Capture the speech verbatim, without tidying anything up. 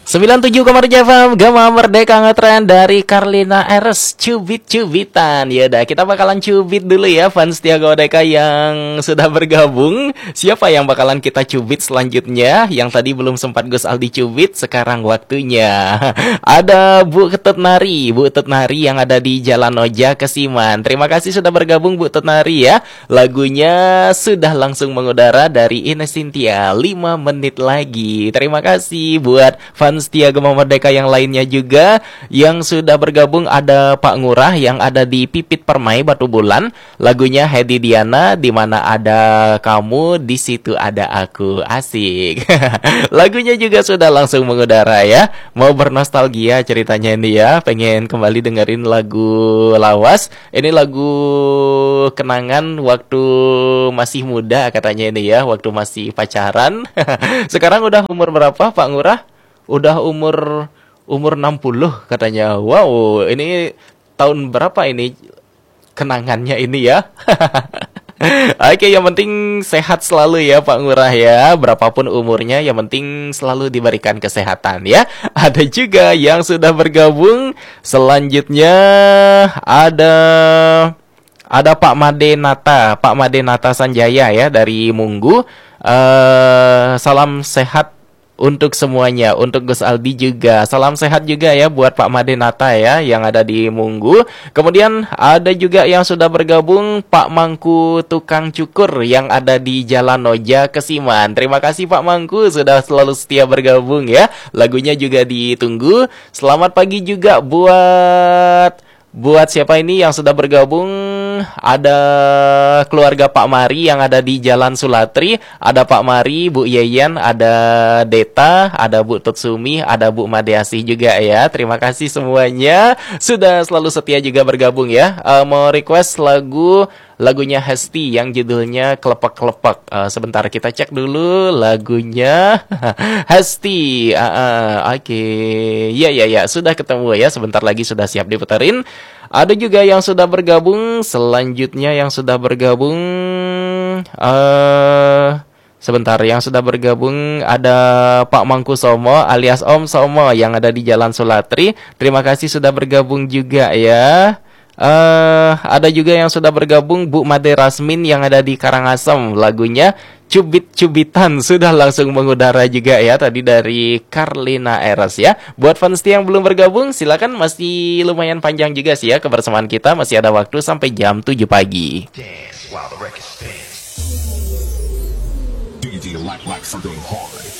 sembilan puluh tujuh koma tujuh F M Gema Merdeka ngetren dari Karlina Eres, cubit-cubitan. Ya udah, kita bakalan cubit dulu ya fans Setia Godeka yang sudah bergabung. Siapa yang bakalan kita cubit selanjutnya? Yang tadi belum sempat Gus Aldi cubit, sekarang waktunya. Ada Bu Ketut Nari, Bu Ketut Nari yang ada di Jalan Oja Kesiman. Terima kasih sudah bergabung Bu Ketut Nari ya. Lagunya sudah langsung mengudara dari Ines Cynthia, lima menit lagi. Terima kasih buat fans Setia Gema Merdeka yang lainnya juga yang sudah bergabung. Ada Pak Ngurah yang ada di Pipit Permai Batu Bulan. Lagunya Hedi Diana, di mana ada kamu, di situ ada aku. Asik. Lagunya juga sudah langsung mengudara ya. Mau bernostalgia ceritanya ini ya. Pengen kembali dengerin lagu lawas. Ini lagu kenangan waktu masih muda katanya ini ya, waktu masih pacaran. Sekarang udah umur berapa Pak Ngurah? Udah umur umur enam puluh katanya. Wow, ini tahun berapa ini kenangannya ini ya? Oke, yang penting sehat selalu ya Pak Ngurah ya. Berapapun umurnya, yang penting selalu diberikan kesehatan ya. Ada juga yang sudah bergabung. Selanjutnya ada ada Pak Made Nata, Pak Made Nata Sanjaya ya dari Munggu. Uh, salam sehat untuk semuanya, untuk Gus Aldi juga. Salam sehat juga ya buat Pak Made Nata ya yang ada di Munggu. Kemudian ada juga yang sudah bergabung, Pak Mangku Tukang Cukur yang ada di Jalan Oja Kesiman. Terima kasih Pak Mangku sudah selalu setia bergabung ya. Lagunya juga ditunggu. Selamat pagi juga buat Buat siapa ini yang sudah bergabung? Ada keluarga Pak Mari yang ada di Jalan Sulatri. Ada Pak Mari, Bu Yeyen, ada Deta, ada Bu Tutsumi, ada Bu Madeasi juga ya. Terima kasih semuanya sudah selalu setia juga bergabung ya. Uh, mau request lagu lagunya Hesti yang judulnya Kelepek-Kelepek. Uh, sebentar kita cek dulu lagunya. Hesti. Uh, uh, Oke, okay. Ya ya ya, sudah ketemu ya. Sebentar lagi sudah siap diputerin. Ada juga yang sudah bergabung. Selanjutnya yang sudah bergabung uh, sebentar, yang sudah bergabung ada Pak Mangku Somo alias Om Somo yang ada di Jalan Sulatri. Terima kasih sudah bergabung juga ya. Uh, ada juga yang sudah bergabung, Bu Made Rasmin yang ada di Karangasem. Lagunya Cubit-Cubitan sudah langsung mengudara juga ya tadi dari Karlina Eres ya. Buat fans yang belum bergabung, silakan, masih lumayan panjang juga sih ya kebersamaan kita. Masih ada waktu sampai jam tujuh pagi. Dance while the record spins. Do you like, like something hard?